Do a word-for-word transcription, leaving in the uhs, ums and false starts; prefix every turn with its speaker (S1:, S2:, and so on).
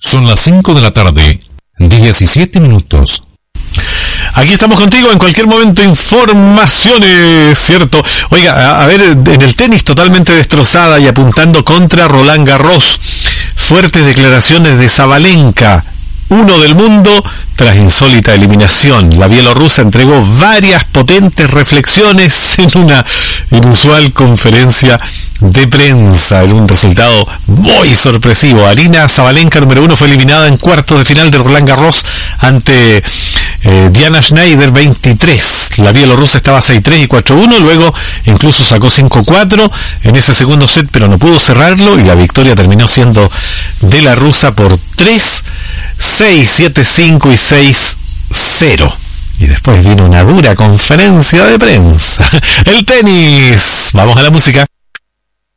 S1: Son las cinco de la tarde, diecisiete minutos.
S2: Aquí estamos contigo en cualquier momento. Informaciones, ¿cierto? Oiga, a, a ver, en el tenis totalmente destrozada y apuntando contra Roland Garros. Fuertes declaraciones de Sabalenka, uno del mundo, tras insólita eliminación. La bielorrusa entregó varias potentes reflexiones en una inusual conferencia de prensa, en un resultado muy sorpresivo. Arina Sabalenka, número uno, fue eliminada en cuartos de final de Roland Garros ante eh, Diana Schneider, veintitrés. La bielorrusa estaba seis tres y cuatro uno, luego incluso sacó cinco cuatro en ese segundo set, pero no pudo cerrarlo y la victoria terminó siendo de la rusa por tres seis, siete cinco y seis cero. Y después vino una dura conferencia de prensa. El tenis. Vamos a la música.